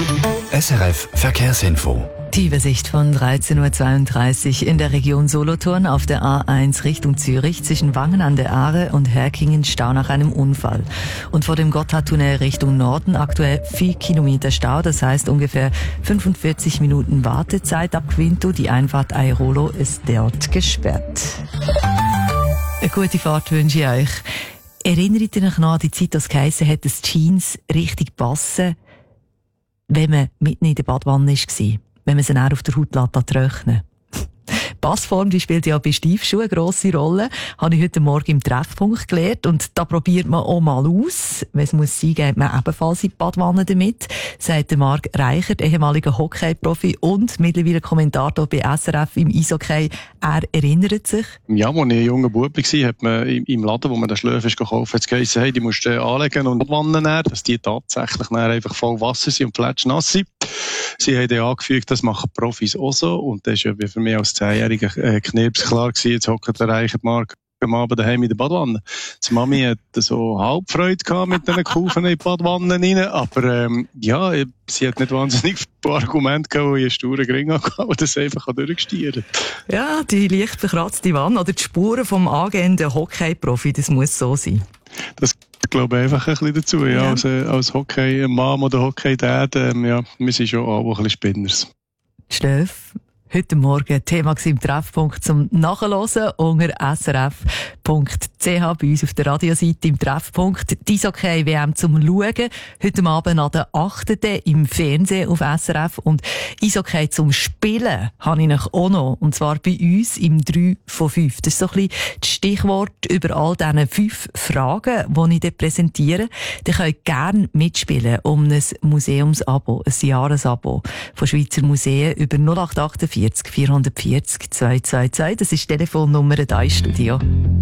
SRF Verkehrsinfo. Die Übersicht von 13.32 Uhr in der Region Solothurn auf der A1 Richtung Zürich zwischen Wangen an der Aare und Herkingen Stau nach einem Unfall. Und vor dem Gotthardtunnel Richtung Norden aktuell 4 Kilometer Stau, das heißt ungefähr 45 Minuten Wartezeit ab Quinto. Die Einfahrt Airolo ist dort gesperrt. Eine gute Fahrt wünsche ich euch. Erinnert ihr euch noch an die Zeit, als es geheissen hat, dass die Jeans richtig passen, wenn man mitten in der Badwanne war? Wenn man sie dann auf der Haut trocknen. Passform, die spielt ja bei Stiefschuhen eine grosse Rolle. Habe ich heute Morgen im Treffpunkt gelernt. Und da probiert man auch mal aus. Wenn es muss sein, geht man ebenfalls in die Badwanne damit, sagt der Marc Reichert, ehemaliger Hockey-Profi und mittlerweile Kommentator bei SRF im Eishockey. Er erinnert sich. Ja, als ich ein junger Bub war, hat man im Laden, wo man den Schläfer gekauft hat, geheißen, hey, die musst du anlegen und Badwanne nehmen, dass die tatsächlich dann einfach voll Wasser sind und fletschnass sind. Sie haben dann angefügt, das machen Profis auch so. Und das war ja für mich als 10-jähriger Knirps klar gewesen, jetzt hockt der Reichert Marc am Abend daheim in der Badwanne. Die Mami hat so halb Freude gehabt mit diesen Kufen in die Badwanne rein. Aber ja, sie hat nicht wahnsinnig viele Argumente gehabt, wo ich einen sturen Gring hatte und das einfach durchgestiert. Ja, die leicht verkratzte Wanne oder die Spuren vom angehenden Hockey-Profi, das muss so sein. Das glaube ich einfach ein bisschen dazu. Ja. Als Hockey-Mom oder Hockey-Dad, ja, wir sind schon auch ein bisschen Spinners. Steff, heute Morgen Thema im Treffpunkt zum Nachhören unter srf.ch bei uns auf der Radioseite im Treffpunkt. Die Eishockey-WM zum Schauen. Heute Abend an der 8. im Fernsehen auf SRF. Und Eishockey zum Spielen habe ich auch noch. Und zwar bei uns im 3 von 5. Das ist so ein bisschen das Stichwort über all diese 5 Fragen, die ich dort präsentiere. Die könnt gerne mitspielen um ein Museumsabo, ein Jahresabo von Schweizer Museen über 0848 440 222. Das ist die Telefonnummer da im Studio.